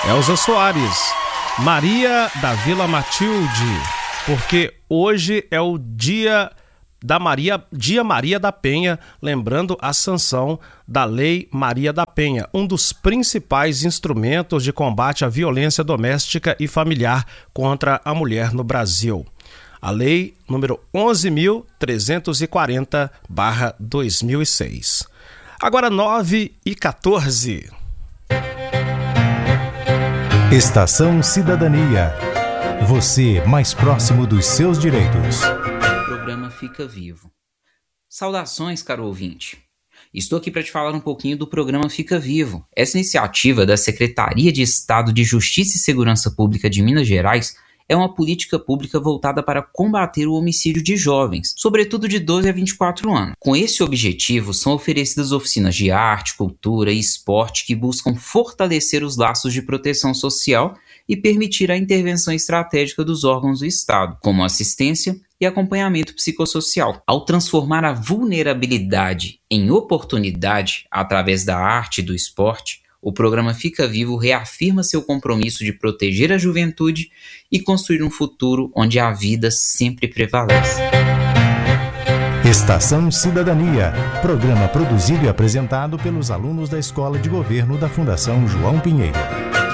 Elza Soares, Maria da Vila Matilde, porque hoje é o dia Maria da Penha, lembrando a sanção da Lei Maria da Penha, um dos principais instrumentos de combate à violência doméstica e familiar contra a mulher no Brasil. A lei número 11.340/2006. Agora 9h14. Estação Cidadania. Você mais próximo dos seus direitos. O programa Fica Vivo. Saudações, caro ouvinte. Estou aqui para te falar um pouquinho do programa Fica Vivo. Essa iniciativa da Secretaria de Estado de Justiça e Segurança Pública de Minas Gerais é uma política pública voltada para combater o homicídio de jovens, sobretudo de 12 a 24 anos. Com esse objetivo, são oferecidas oficinas de arte, cultura e esporte que buscam fortalecer os laços de proteção social e permitir a intervenção estratégica dos órgãos do Estado, como assistência e acompanhamento psicossocial. Ao transformar a vulnerabilidade em oportunidade através da arte e do esporte, o programa Fica Vivo reafirma seu compromisso de proteger a juventude e construir um futuro onde a vida sempre prevalece. Estação Cidadania, programa produzido e apresentado pelos alunos da Escola de Governo da Fundação João Pinheiro.